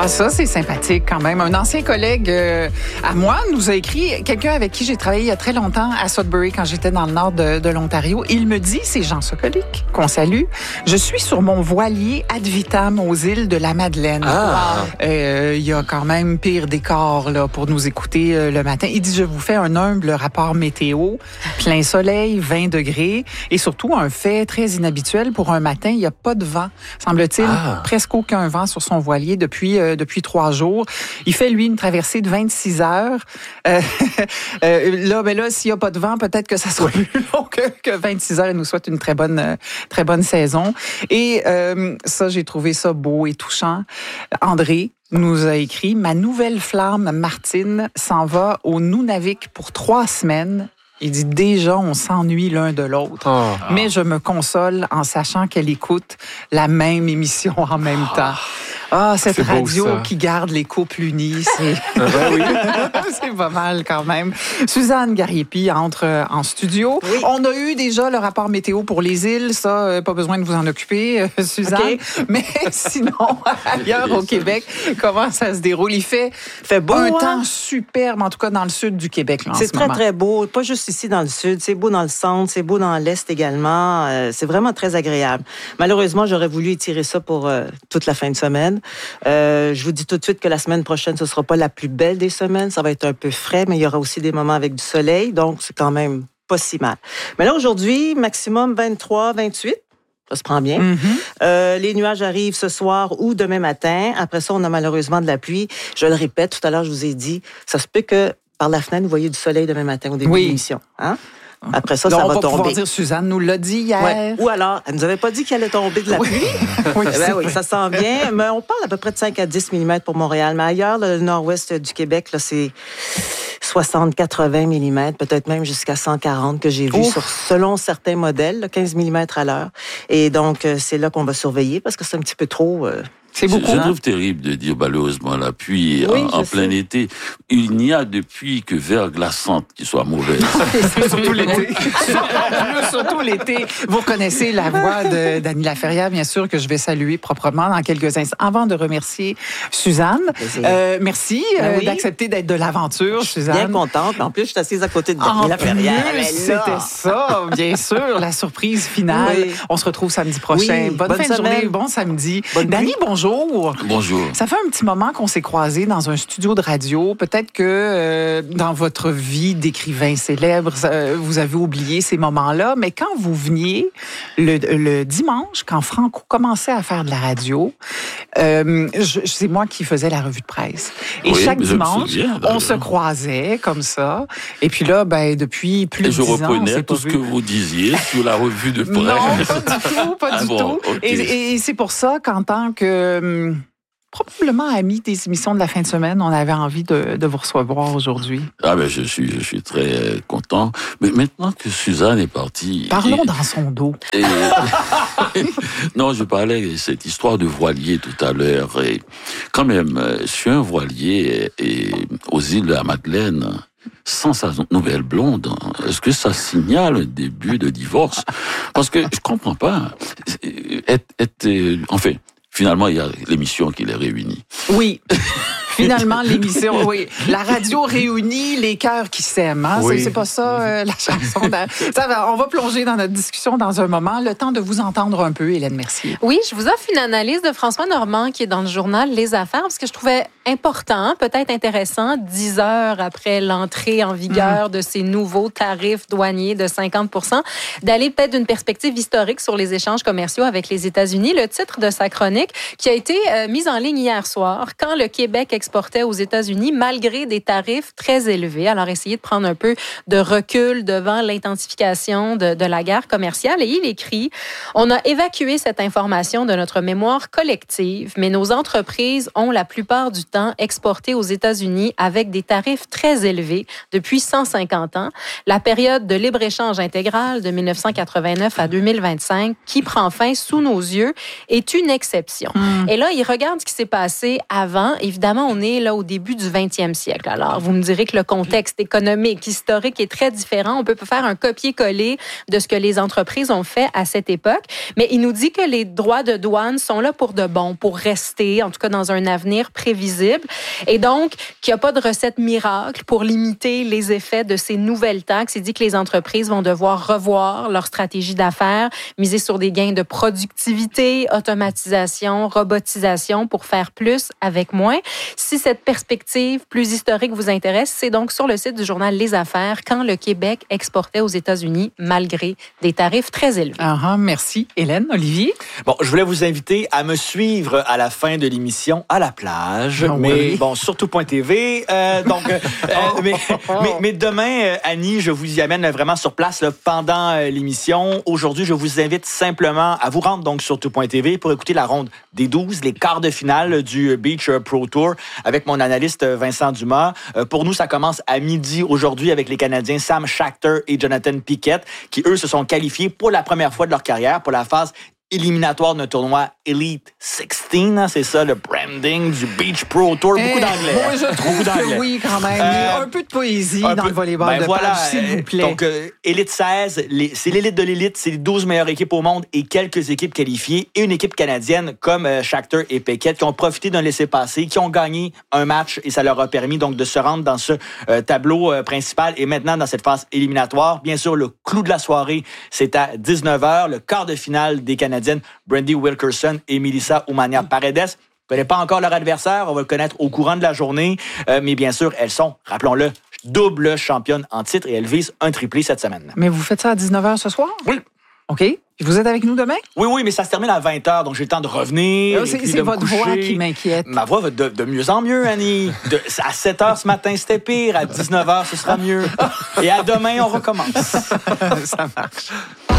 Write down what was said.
Ah, ça, c'est sympathique quand même. Un ancien collègue à moi nous a écrit, quelqu'un avec qui j'ai travaillé il y a très longtemps à Sudbury quand j'étais dans le nord de l'Ontario. Il me dit, c'est Jean Sokolic, qu'on salue, je suis sur mon voilier ad vitam aux îles de la Madeleine. Il y a quand même pire décor là, pour nous écouter le matin. Il dit, je vous fais un humble rapport météo, plein soleil, 20 degrés et surtout un fait très inhabituel pour un matin, il n'y a pas de vent. Semble-t-il, presque aucun vent sur son voilier depuis 3 jours. Il fait, lui, une traversée de 26 heures. Là, s'il n'y a pas de vent, peut-être que ça sera plus long que 26 heures. Il nous souhaite une très bonne saison. Et ça, j'ai trouvé ça beau et touchant. André nous a écrit « Ma nouvelle flamme, Martine, s'en va au Nunavik pour 3 semaines. » Il dit, déjà, on s'ennuie l'un de l'autre. Mais je me console en sachant qu'elle écoute la même émission en même temps. Cette radio beau, qui garde les couples unis, c'est... c'est pas mal quand même. Suzanne Gariepi entre en studio. Oui. On a eu déjà le rapport météo pour les îles. Ça, pas besoin de vous en occuper, Suzanne. Okay. Mais sinon, ailleurs au Québec, comment ça se déroule? Il fait beau, un temps superbe, en tout cas dans le sud du Québec. Là, c'est très, très beau. Pas juste ici dans le sud. C'est beau dans le centre, c'est beau dans l'est également. C'est vraiment très agréable. Malheureusement, j'aurais voulu étirer ça pour toute la fin de semaine. Je vous dis tout de suite que la semaine prochaine, ce ne sera pas la plus belle des semaines. Ça va être un peu frais, mais il y aura aussi des moments avec du soleil. Donc, c'est quand même pas si mal. Mais là, aujourd'hui, maximum 23, 28. Ça se prend bien. Mm-hmm. Les nuages arrivent ce soir ou demain matin. Après ça, on a malheureusement de la pluie. Je le répète, tout à l'heure, je vous ai dit, ça se peut que par la fenêtre, vous voyez du soleil demain matin au début de l'émission. Hein? Après ça, ça va tomber. On va pouvoir dire, Suzanne nous l'a dit hier. Ouais. Ou alors, elle nous avait pas dit qu'il allait tomber de la pluie. Oui, ça s'en vient. Mais on parle à peu près de 5 à 10 mm pour Montréal. Mais ailleurs, le nord-ouest du Québec, là, c'est 60, 80 mm, peut-être même jusqu'à 140 que j'ai vu selon certains modèles, là, 15 mm à l'heure. Et donc, c'est là qu'on va surveiller parce que c'est un petit peu trop... C'est beaucoup. Je trouve terrible de dire malheureusement la pluie en plein été. Il n'y a de pluie que verglaçante qui soit mauvaise. Surtout l'été. Surtout l'été. Vous connaissez la voix d'Annie Laferrière, bien sûr, que je vais saluer proprement dans quelques instants. Avant de remercier Suzanne, merci d'accepter d'être de l'aventure, Suzanne. Bien contente. En plus, je suis assise à côté de Annie Laferrière. C'était ça, bien sûr, la surprise finale. Oui. On se retrouve samedi prochain. Bonne fin de journée, bon samedi. Dani, bonjour. Bonjour. Ça fait un petit moment qu'on s'est croisés dans un studio de radio. Peut-être que dans votre vie d'écrivain célèbre, vous avez oublié ces moments-là. Mais quand vous veniez le dimanche, quand Franco commençait à faire de la radio, c'est moi qui faisais la revue de presse. Et chaque dimanche, on se croisait comme ça. Et puis là, depuis plus de 10 ans, je reprenais tout ce que vous disiez sur la revue de presse. Non, pas du tout. Okay. Et c'est pour ça qu'en tant que probablement amis des émissions de la fin de semaine, on avait envie de vous recevoir aujourd'hui. Je suis très content. Mais maintenant que Suzanne est partie... Parlons dans son dos. Non, je parlais de cette histoire de voilier tout à l'heure. Et quand même, sur un voilier aux îles de la Madeleine, sans sa nouvelle blonde, est-ce que ça signale un début de divorce? Parce que je comprends pas. Enfin, finalement, il y a l'émission qui les réunit. Oui. Finalement, l'émission, oui. La radio réunit les cœurs qui s'aiment. Hein? Oui. C'est pas ça, la chanson. On va plonger dans notre discussion dans un moment. Le temps de vous entendre un peu, Hélène Mercier. Oui, je vous offre une analyse de François Normand qui est dans le journal Les Affaires, parce que je trouvais important, peut-être intéressant, 10 heures après l'entrée en vigueur de ces nouveaux tarifs douaniers de 50%, d'aller peut-être d'une perspective historique sur les échanges commerciaux avec les États-Unis. Le titre de sa chronique qui a été mise en ligne hier soir, quand le Québec exportait aux États-Unis malgré des tarifs très élevés. Alors, essayez de prendre un peu de recul devant l'intensification de la guerre commerciale. Et il écrit, « On a évacué cette information de notre mémoire collective, mais nos entreprises ont la plupart du temps exporté aux États-Unis avec des tarifs très élevés depuis 150 ans. La période de libre-échange intégral de 1989 à 2025, qui prend fin sous nos yeux, est une exception. » Et là, il regarde ce qui s'est passé avant. Évidemment, on est là au début du 20e siècle. Alors, vous me direz que le contexte économique, historique est très différent. On peut faire un copier-coller de ce que les entreprises ont fait à cette époque. Mais il nous dit que les droits de douane sont là pour de bon, pour rester, en tout cas dans un avenir prévisible. Et donc, qu'il n'y a pas de recette miracle pour limiter les effets de ces nouvelles taxes. Il dit que les entreprises vont devoir revoir leur stratégie d'affaires, miser sur des gains de productivité, automatisation, robotisation pour faire plus avec moins. Si cette perspective plus historique vous intéresse, c'est donc sur le site du journal Les Affaires quand le Québec exportait aux États-Unis malgré des tarifs très élevés. Merci. Hélène, Olivier? Bon, je voulais vous inviter à me suivre à la fin de l'émission à la plage, mais bon, surtout .tv. Mais demain, Annie, je vous y amène vraiment sur place là, pendant l'émission. Aujourd'hui, je vous invite simplement à vous rendre donc sur tout.tv pour écouter la ronde des 12, les quarts de finale du Beach Pro Tour avec mon analyste Vincent Dumas. Pour nous, ça commence à midi aujourd'hui avec les Canadiens Sam Schachter et Jonathan Pickett qui, eux, se sont qualifiés pour la première fois de leur carrière pour la phase éliminatoire d'un tournoi Elite 16, hein, c'est ça le branding du Beach Pro Tour. Beaucoup d'anglais. Moi, je trouve que oui, quand même. Un peu de poésie dans le volleyball de plage, s'il vous plaît. Donc, Elite 16, c'est l'élite de l'élite, c'est les 12 meilleures équipes au monde et quelques équipes qualifiées et une équipe canadienne comme Schachter et Pickett qui ont profité d'un laissez-passer, qui ont gagné un match et ça leur a permis donc de se rendre dans ce tableau principal et maintenant dans cette phase éliminatoire. Bien sûr, le clou de la soirée, c'est à 19h, le quart de finale des Canadiens Brandy Wilkerson et Melissa Umania Paredes. On ne connaît pas encore leur adversaire, on va le connaître au courant de la journée, mais bien sûr, elles sont, rappelons-le, double championnes en titre et elles visent un triplé cette semaine. Mais vous faites ça à 19h ce soir? Oui. OK. Puis vous êtes avec nous demain? Oui, mais ça se termine à 20h, donc j'ai le temps de revenir. C'est votre voix qui m'inquiète. Ma voix va de mieux en mieux, Annie. À 7h ce matin, c'était pire. À 19h, ce sera mieux. Et à demain, on recommence. Ça marche.